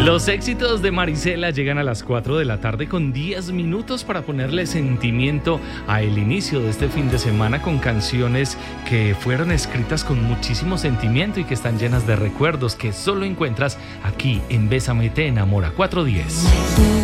Los éxitos de Marisela llegan a las 4 de la tarde con 10 minutos para ponerle sentimiento a el inicio de este fin de semana con canciones que fueron escritas con muchísimo sentimiento y que están llenas de recuerdos que solo encuentras aquí en Bésame te enamora 410.